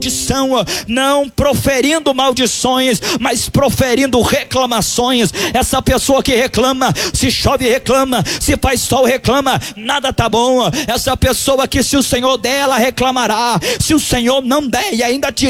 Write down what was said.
não proferindo maldições, mas proferindo reclamações. Essa pessoa que reclama, se chove reclama, se faz sol reclama, nada tá bom. Essa pessoa que se o Senhor der, ela reclamará, se o Senhor não der e ainda te